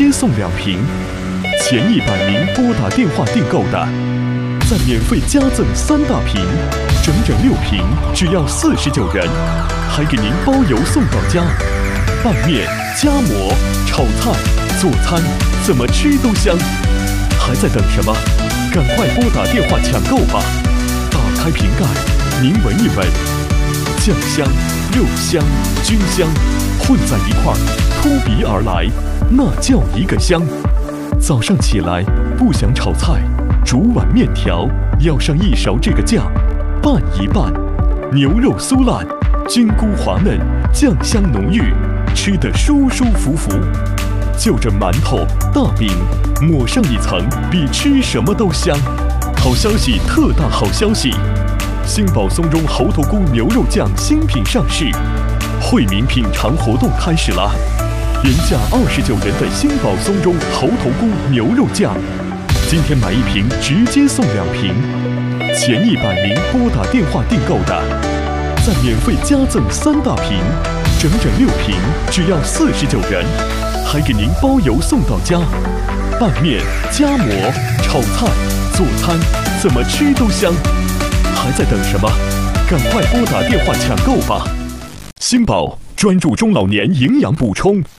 接送2瓶，前100名拨打电话订购的，再免费加赠3大瓶，整整6瓶，只要49元，还给您包邮送到家。拌面、夹馍、炒菜、做餐，怎么吃都香。还在等什么？赶快拨打电话抢购吧！打开瓶盖，您闻一闻，酱香、肉香、菌香混在一块儿，扑鼻而来，那叫一个香。早上起来不想炒菜，煮碗面条，要上一勺这个酱，拌一拌，牛肉酥烂，菌菇滑嫩，酱香浓郁，吃得舒舒服服。就着馒头、大饼，抹上一层，比吃什么都香。好消息，特大好消息！新宝松茸猴头菇牛肉酱新品上市，惠民品尝活动开始啦！原价29元的新宝松茸猴头菇牛肉酱，今天买1瓶直接送2瓶，前100名拨打电话订购的，再免费加赠3大瓶，整整6瓶，只要49元，还给您包邮送到家。拌面、夹馍、炒菜、做餐，怎么吃都香。还在等什么？赶快拨打电话抢购吧！新宝专注中老年营养补充。